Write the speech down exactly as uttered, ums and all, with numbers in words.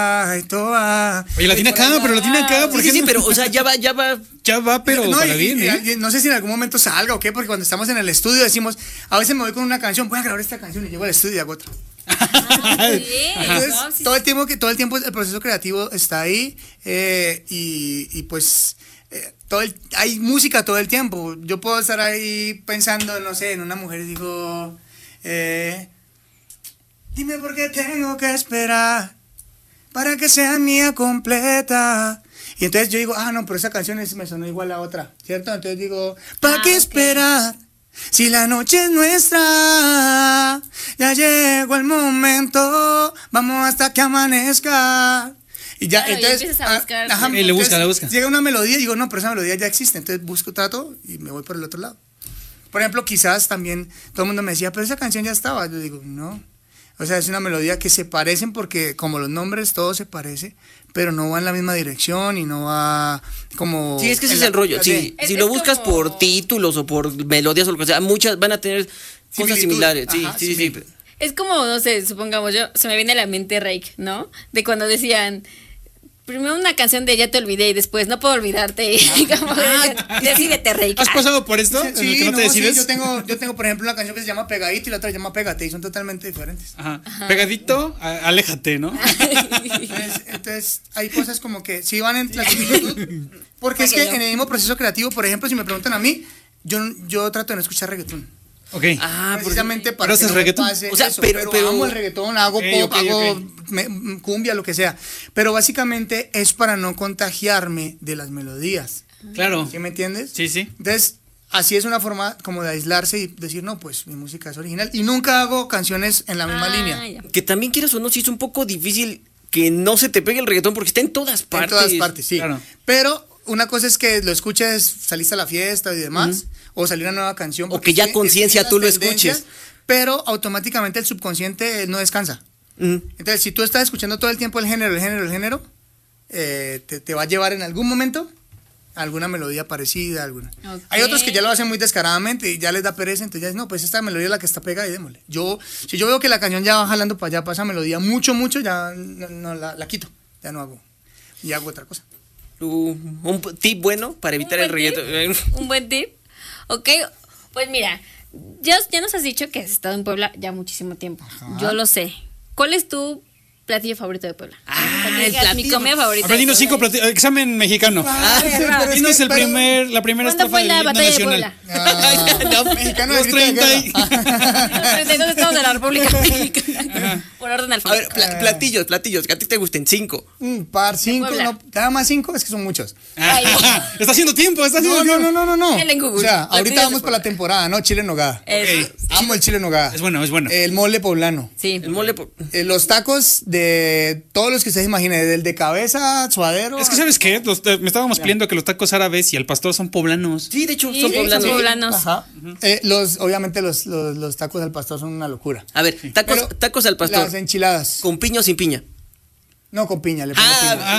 Ay, toa. Oye, la tiene acá, pero la tiene acá. ¿Por Sí, qué sí, no? pero, o sea, ya va, ya va. Ya va, pero no, para y- bien, y- ¿eh? y no sé si en algún momento salga o qué, porque cuando estamos en el estudio decimos, a veces me voy con una canción, voy a grabar esta canción y llego al estudio y hago otra. Sí, Entonces, no, sí, todo el tiempo que todo el tiempo el proceso creativo está ahí eh, y, y pues eh, todo el- hay música todo el tiempo. Yo puedo estar ahí pensando, no sé, en una mujer y digo, eh, dime por qué tengo que esperar para que sea mía completa. Y entonces yo digo, ah, no, pero esa canción es- me sonó igual a otra, ¿cierto? Entonces digo, ¿para Ah, qué ok. esperar? Si la noche es nuestra, ya llegó el momento, vamos hasta que amanezca. Y ya, Claro, y entonces. empiezas a buscar. ah, ajá, Y le busca, entonces le busca. Llega una melodía y digo, no, pero esa melodía ya existe. Entonces busco, trato y me voy por el otro lado. Por ejemplo, quizás también todo el mundo me decía, pero esa canción ya estaba. Yo digo, no. O sea, es una melodía que se parecen porque, como los nombres, todo se parece, pero no va en la misma dirección y no va como. Sí, es que ese en es la- el rollo. la- Sí, Es- si es lo buscas como- por títulos o por melodías o lo que sea, muchas van a tener cosas Similitud. similares. Sí, Ajá, sí, sí, sí. similitud. Es como, no sé, supongamos yo, se me viene a la mente Rake, ¿no? De cuando decían, primero una canción de Ya te olvidé y después No puedo olvidarte. Y como de, decídete, Rake. ¿Has pasado por esto? en el Sí, que no, no, te sí, decides. yo tengo, yo tengo, por ejemplo, una canción que se llama Pegadito y la otra se llama Pégate y son totalmente diferentes. Ajá. Pegadito, a- aléjate, ¿no? Entonces, entonces, hay cosas como que sí van en la similitud, porque es que en el mismo proceso creativo, por ejemplo, si me preguntan a mí, yo, yo trato de no escuchar reggaetón. Ok. Ah, porque- Precisamente para ¿Pero que haces no me reggaetón? pase O sea, eso, pero- pero, pero- amo el reggaetón, hago Ok, pop, ok, hago ok. me- m- cumbia, lo que sea, pero básicamente es para no contagiarme de las melodías, Claro. ¿sí me entiendes? Sí, sí. Entonces, así es una forma como de aislarse y decir, no, pues mi música es original. Y nunca hago canciones en la misma Ah, línea. ya. Que también quieras o no, sí es un poco difícil que no se te pegue el reggaetón porque está en todas partes. En todas partes, sí. Claro. Pero una cosa es que lo escuches, saliste a la fiesta y demás, o salir una nueva canción. O porque que ya sí, conciencia es- tú lo las tendencias, escuches. Pero automáticamente el subconsciente no descansa. Mm. Entonces, si tú estás escuchando todo el tiempo el género, el género, el género, eh, te, te va a llevar en algún momento a alguna melodía parecida, alguna. Ok. Hay otros que ya lo hacen muy descaradamente y ya les da pereza, entonces ya dicen, no, pues esta melodía es la que está pegada y démosle. Yo, si yo veo que la canción ya va jalando para allá, para esa melodía mucho, mucho, ya no, no, la, la quito, ya no hago. Y hago otra cosa. Uh, un p- tip bueno para evitar ¿Un el buen reggaetón. Un buen tip. Ok, pues mira, ya, ya nos has dicho que has estado en Puebla ya muchísimo tiempo. Yo lo sé. ¿Cuál es tu platillo favorito de Puebla? Ah, O sea, que el digas, Mi platillo. comida favorita. A ver, de dinos cinco Puebla. platillos. Examen mexicano. Ah, pero es Dinos que- el pero- primer, la primera ¿Cuándo estrofa fue del la himno batalla de nacional. Ah, No, mexicano los de grito de treinta y- guerra. Los treinta y dos estados de la República Mexicana. Por orden A ver, alfabético. pla- platillos, platillos, que a ti te gusten cinco. Un par, cinco, Puebla. no, nada más cinco, es que son muchos. Ay, Está haciendo tiempo, está haciendo No, no, tiempo. no, no, no, no. Denle en Google. O sea, ahorita Platillos vamos de por la Puebla. temporada, ¿no? Chile en nogada. Eso. Amo el chile en nogada. Es bueno, es bueno. El mole poblano. Sí. El mole. po- Eh, los tacos de todos los que ustedes imaginen, del de cabeza, suadero. Es que, ¿sabes qué? Los- eh, me estábamos peleando que los tacos árabes y el pastor son poblanos. Sí, de hecho, Sí, son sí, poblanos. son poblanos. Ajá. Eh, los, obviamente los, los, los tacos al pastor son una locura. A ver, tacos, Pero tacos al pastor. Las enchiladas. ¿Con piña o sin piña? No con piña, le pongo Ah, piña.